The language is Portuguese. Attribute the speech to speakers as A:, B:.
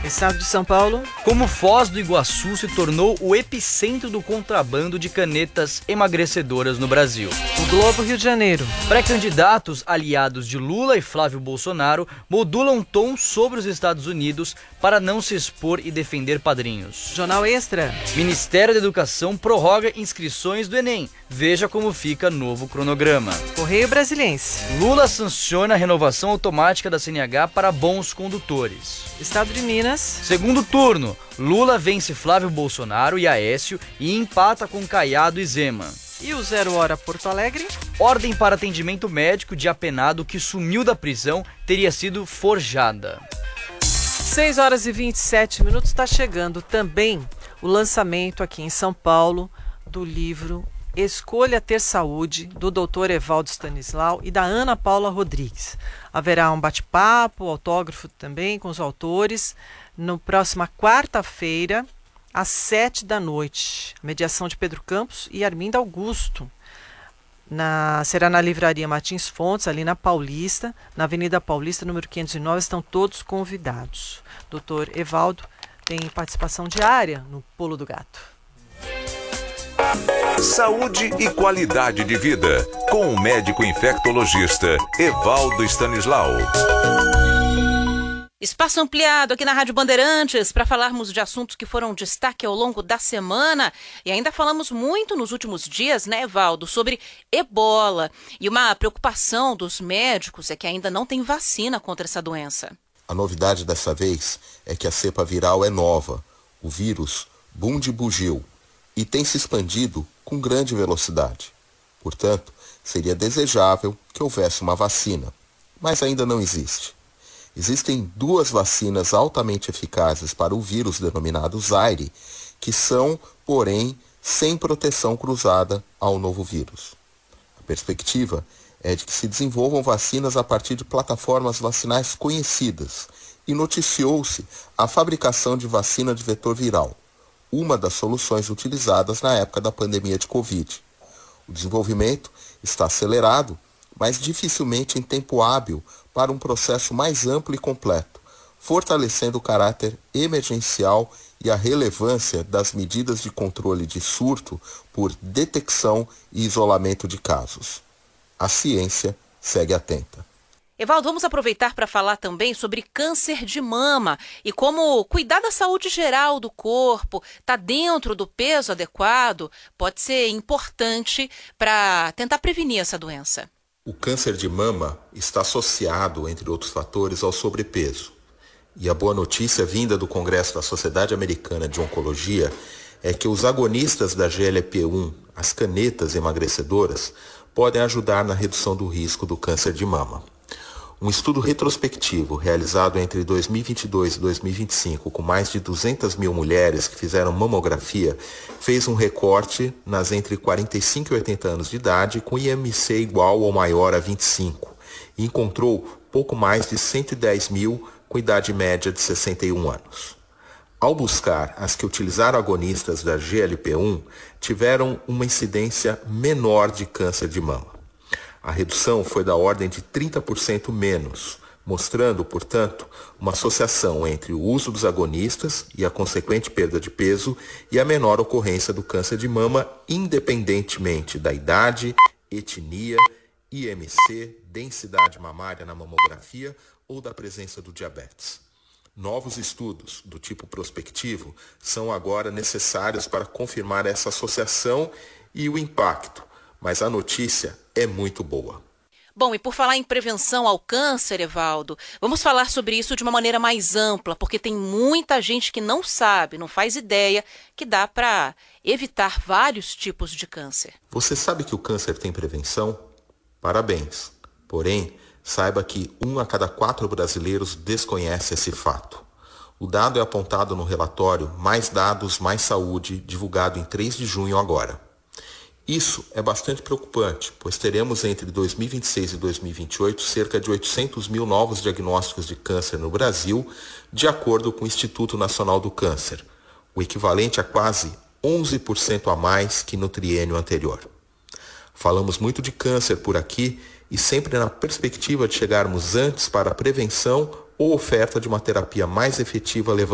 A: Estado de São Paulo.
B: Como Foz do Iguaçu se tornou o epicentro do contrabando de canetas emagrecedoras no Brasil.
A: O Globo, Rio de Janeiro.
B: Pré-candidatos aliados de Lula e Flávio Bolsonaro modulam tom sobre os Estados Unidos para não se expor e defender padrinhos.
A: Jornal Extra.
B: Ministério da Educação prorroga inscrições do Enem. Veja como fica novo cronograma.
A: Correio Brasiliense.
B: Lula sanciona a renovação automática da CNH para bons condutores.
A: Estado de Minas.
B: Segundo turno, Lula vence Flávio Bolsonaro e Aécio e empata com Caiado e Zema.
A: E o 0 Hora Porto Alegre?
B: Ordem para atendimento médico de apenado que sumiu da prisão teria sido forjada.
A: 6 horas e 27 minutos, está chegando também o lançamento aqui em São Paulo do livro Escolha Ter Saúde, do Dr. Evaldo Stanislau e da Ana Paula Rodrigues. Haverá um bate-papo, autógrafo também com os autores, na próxima quarta-feira, às 19h. Mediação de Pedro Campos e Arminda Augusto. Será na Livraria Martins Fontes, ali na Paulista, na Avenida Paulista, número 509, estão todos convidados. Dr. Evaldo tem participação diária no Pulo do Gato.
C: Saúde e qualidade de vida, com o médico infectologista Evaldo Stanislau.
D: Espaço ampliado aqui na Rádio Bandeirantes para falarmos de assuntos que foram destaque ao longo da semana. E ainda falamos muito nos últimos dias, né, Evaldo, sobre ebola. E uma preocupação dos médicos é que ainda não tem vacina contra essa doença.
E: A novidade dessa vez é que a cepa viral é nova, o vírus Bundibugyo, e tem se expandido com grande velocidade. Portanto, seria desejável que houvesse uma vacina, mas ainda não existe. Existem 2 vacinas altamente eficazes para o vírus denominado Zaire, que são, porém, sem proteção cruzada ao novo vírus. A perspectiva é de que se desenvolvam vacinas a partir de plataformas vacinais conhecidas, e noticiou-se a fabricação de vacina de vetor viral, uma das soluções utilizadas na época da pandemia de Covid. O desenvolvimento está acelerado, mas dificilmente em tempo hábil para um processo mais amplo e completo, fortalecendo o caráter emergencial e a relevância das medidas de controle de surto por detecção e isolamento de casos. A ciência segue atenta.
D: Evaldo, vamos aproveitar para falar também sobre câncer de mama e como cuidar da saúde geral do corpo, tá dentro do peso adequado, pode ser importante para tentar prevenir essa doença.
E: O câncer de mama está associado, entre outros fatores, ao sobrepeso. E a boa notícia vinda do Congresso da Sociedade Americana de Oncologia é que os agonistas da GLP-1, as canetas emagrecedoras, podem ajudar na redução do risco do câncer de mama. Um estudo retrospectivo realizado entre 2022 e 2025 com mais de 200 mil mulheres que fizeram mamografia fez um recorte nas entre 45 e 80 anos de idade com IMC igual ou maior a 25 e encontrou pouco mais de 110 mil com idade média de 61 anos. Ao buscar as que utilizaram agonistas da GLP-1, tiveram uma incidência menor de câncer de mama. A redução foi da ordem de 30% menos, mostrando, portanto, uma associação entre o uso dos agonistas e a consequente perda de peso e a menor ocorrência do câncer de mama, independentemente da idade, etnia, IMC, densidade mamária na mamografia ou da presença do diabetes. Novos estudos do tipo prospectivo são agora necessários para confirmar essa associação e o impacto, mas a notícia é muito boa.
D: Bom, e por falar em prevenção ao câncer, Evaldo, vamos falar sobre isso de uma maneira mais ampla, porque tem muita gente que não sabe, não faz ideia que dá para evitar vários tipos de câncer.
E: Você sabe que o câncer tem prevenção? Parabéns! Porém, saiba que 1 a cada 4 brasileiros desconhece esse fato. O dado é apontado no relatório Mais Dados, Mais Saúde, divulgado em 3 de junho agora. Isso é bastante preocupante, pois teremos entre 2026 e 2028 cerca de 800 mil novos diagnósticos de câncer no Brasil, de acordo com o Instituto Nacional do Câncer, o equivalente a quase 11% a mais que no triênio anterior. Falamos muito de câncer por aqui e sempre na perspectiva de chegarmos antes para a prevenção ou oferta de uma terapia mais efetiva, levando